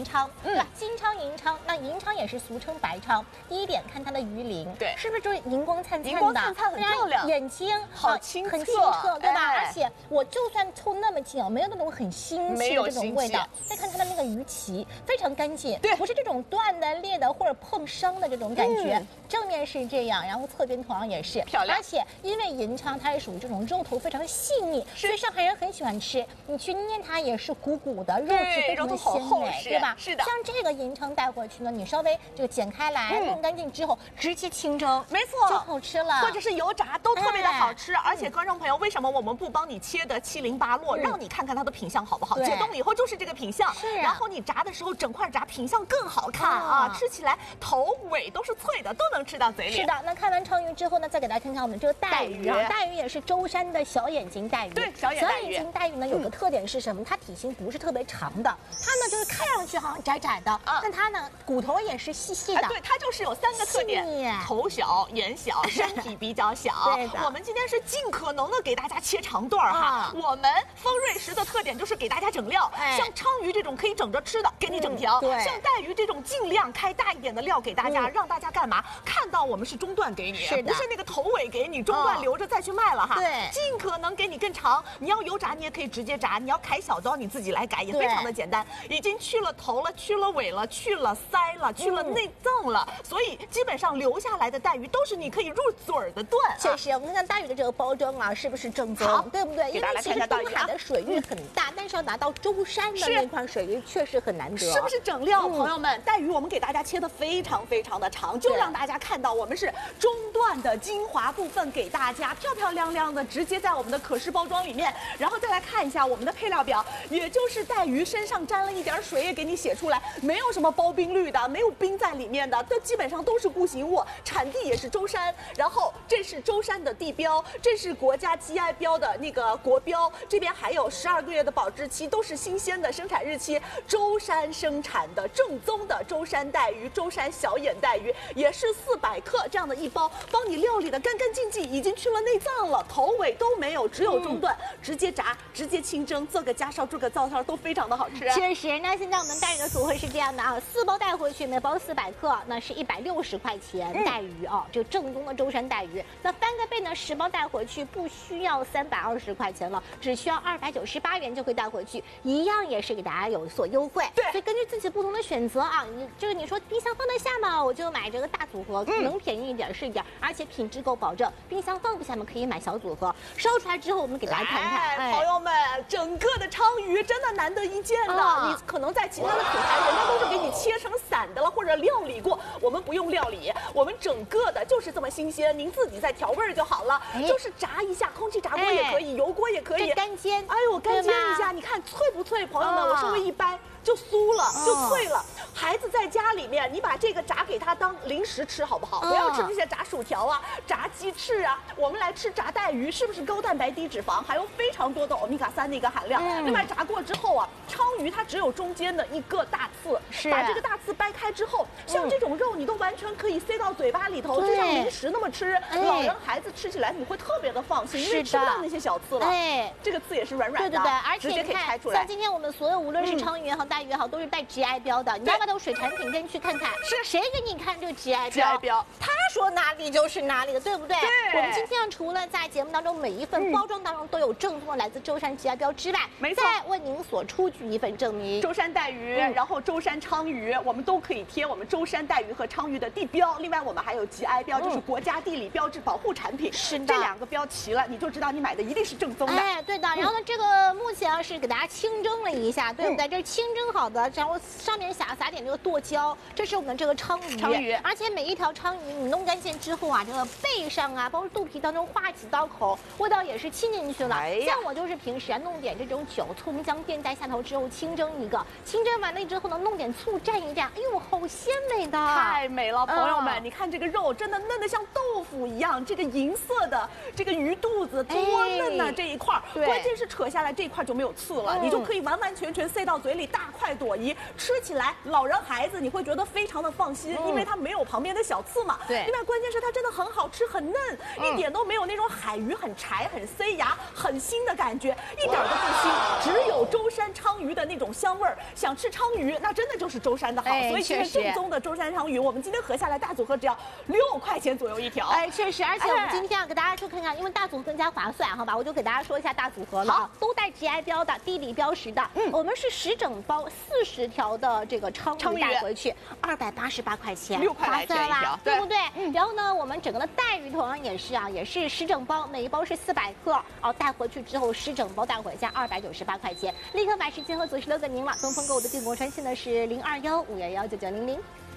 银鲳，对吧？金鲳、银鲳，那银鲳也是俗称白鲳。第一点看它的鱼鳞， 对， 是不是就是荧光灿灿的？ 荧光灿灿，很漂亮， 眼睛好清澈， 很清澈，对吧？而且我就算凑那么近啊，没有那种很腥气的这种味道。再看它的那个鱼鳍，非常干净， 对， 不是这种断的、裂的或者碰伤的这种感觉。正面是这样，然后侧边同样也是漂亮。 而且因为银鲳它是属于这种肉头非常细腻，所以上海人很喜欢吃。你去捏它也是鼓鼓的，肉质非常的鲜美，对吧？ 是的。 像这个银鲳带回去呢，你稍微这个剪开来，弄干净之后，直接清蒸， 没错， 就好吃了。 或者是油炸都特别的好吃。而且观众朋友，为什么我们不帮你切的七零八落，让你看看它的品相好不好？解冻以后就是这个品相， 是。 然后你炸的时候整块炸，品相更好看啊！吃起来头尾都是脆的，都能吃到嘴里。 是的。那看完鲳鱼之后呢，再给大家看看我们这个带鱼啊，带鱼也是舟山的小眼睛带鱼。 对，小眼睛带鱼呢有个特点是什么？它体型不是特别长的，它呢就是看上去好像窄窄的，但它呢骨头也是细细的。 对，它就是有3个特点：头小、眼小，身体比较小。 对的。 我们今天是尽可能的给大家切长段哈。我们丰瑞食的特点就是给大家整料，像鲳鱼这种可以整着吃的，给你整条；像带鱼这种尽量开大一点的料给大家，让大家干嘛？看到我们是中段给你，不是那个头尾给你，中段留着再去卖了哈。 对， 尽可能给你更长。你要油炸，你也可以直接炸；你要砍小刀，你自己来改，也非常的简单。已经去了头了，去了尾了，去了鳃了，去了内脏了，所以基本上留下来的带鱼都是你可以入嘴的段。 确实，我们看看带鱼的这个包装啊，是不是正宗？对不对？因为其实东海的水域很大，但是要拿到舟山的那块水域确实很难得。 是不是整料？朋友们，带鱼我们给大家切的非常非常的长，就让大家看到我们是中段的精华部分给大家漂漂亮亮的直接在我们的可视包装里面，然后再来看一下我们的配料表，也就是带鱼身上沾了一点水也给你写出来，没有什么包冰绿的，没有冰在里面的，都基本上都是固形物，产地也是舟山，然后这是舟山的地标，这是国家 GI 标的那个国标，这边还有12个月的保质期，都是新鲜的生产日期，舟山生产的正宗的舟山带鱼，舟山小眼带鱼也是400克这样的一包，帮你料理的干干净净，已经去了内脏了，头尾都没有，只有中段，直接炸，直接清蒸，做个家烧，做个灶烧都非常的好吃。 确实，那现在我们带鱼的组合是这样的啊，4包带回去，每包400克，那是160块钱带鱼啊，这个正宗的舟山带鱼。那翻个倍呢，10包带回去不需要320块钱了，只需要298元就可以带回去，一样也是给大家有所优惠。 对， 所以根据自己不同的选择啊，你说冰箱放得下吗？我就买这个大组合，能便宜一点是一点，而且品质够保证。冰箱放不下嘛，可以买小组合。烧出来之后，我们给大家看看。 朋友们，整个的鲳鱼真的难得一见的，你可能在其他的品牌，人家都是给你切成散的了，或者料理过，我们不用料理，我们整个的就是这么新鲜，您自己再调味就好了，就是炸一下，空气炸锅也可以，油锅也可以， 干煎。 哎呦，干煎一下，你看脆不脆？朋友们，我稍微一掰。就酥了，就脆了。孩子在家里面，你把这个炸给他当零食吃，好不好？不要吃这些炸薯条啊、炸鸡翅啊。我们来吃炸带鱼，是不是高蛋白低脂肪，还有非常多的欧米伽3的一个含量？另外炸过之后啊，鲳鱼它只有中间的一个大刺，把这个大刺掰开之后，像这种肉你都完全可以塞到嘴巴里头，就像零食那么吃。老人孩子吃起来你会特别的放心，因为吃不到那些小刺了。这个刺也是软软的， 对对对，而且直接可以开出来。 像今天我们所有无论是鲳鱼也好。带鱼也好，都是带 GI 标的。你要不到水产品店去看看，是谁给你看这个 GI 标？他说哪里就是哪里的，对不对？我们今天除了在节目当中每一份包装当中都有正宗的来自舟山 GI 标之外， 没错， 再为您所出具一份证明。 舟山带鱼，然后舟山鲳鱼，我们都可以贴我们舟山带鱼和鲳鱼的地标。另外，我们还有 GI 标，就是国家地理标志保护产品。是的，这2个标齐了，你就知道你买的一定是正宗的。 哎，对的。然后呢，这个目前是给大家清蒸了一下，对不对？这是清蒸好的，然后上面撒点这个剁椒，这是我们这个鲳鱼，而且每一条鲳鱼你弄干净之后啊，这个背上啊，包括肚皮当中划几刀口，味道也是沁进去了。像我就是平时啊弄点这种酒、葱姜垫在下头之后清蒸一个，清蒸完了之后呢，弄点醋蘸一蘸，哎呦，好鲜美的， 太美了，朋友们，你看这个肉真的嫩得像豆腐一样，这个银色的这个鱼肚子多嫩呐，这一块，关键是扯下来这一块就没有刺了，你就可以完完全全塞到嘴里，大快朵颐。吃起来，老人人孩子你会觉得非常的放心，因为它没有旁边的小刺嘛。 对。 另外关键是它真的很好吃，很嫩，一点都没有那种海鱼很柴、很塞牙、很腥的感觉，一点都不腥，只有舟山鲳鱼的那种香味儿。想吃鲳鱼，那真的就是舟山的好。所以其实正宗的舟山鲳鱼，我们今天合下来大组合只要6块钱左右一条。 哎，确实，而且我们今天要给大家说看看，因为大组合更加划算，好吧？我就给大家说一下大组合了啊，都带 GI 标的、地理标识的。我们是10整包40条的这个鲳鱼带回去，288块钱 ，6块来钱一条， 对不对？然后呢，我们整个的带鱼同样也是啊，也是10整包，每一包是400克，带回去之后10整包带回家298块钱，立刻买时间和左16给您了。东风购物的订购专线呢是0215119900。